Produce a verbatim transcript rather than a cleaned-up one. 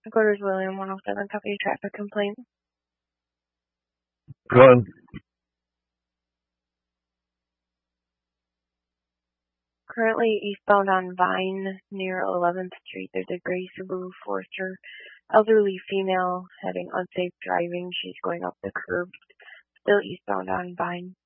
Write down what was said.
Dakota William, one oh seven, copy traffic complaint. Go on. Currently eastbound on Vine near eleventh Street, there's a gray Subaru Forester. Elderly female having unsafe driving. She's going up the curb, still eastbound on Vine.